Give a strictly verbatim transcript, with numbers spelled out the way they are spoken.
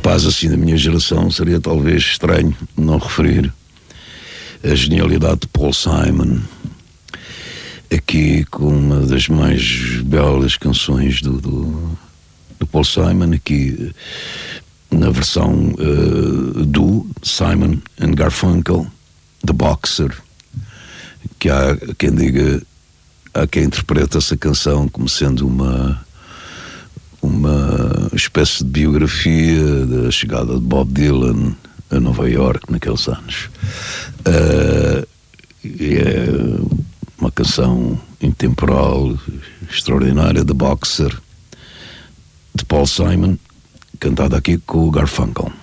rapaz assim da minha geração seria talvez estranho não referir a genialidade de Paul Simon, aqui com uma das mais belas canções do, do, do Paul Simon, aqui na versão uh, do Simon and Garfunkel, The Boxer, que há quem diga, há quem interpreta essa canção como sendo uma uma espécie de biografia da chegada de Bob Dylan a Nova York naqueles anos. Uh, é uma canção intemporal, extraordinária, The Boxer, de Paul Simon, cantada aqui com o Garfunkel.